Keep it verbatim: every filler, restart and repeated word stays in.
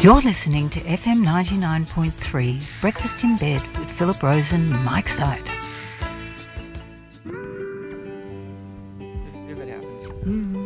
You're listening to F M ninety-nine point three, Breakfast in Bed with Philip Rose and Mike Side. If, if it happens.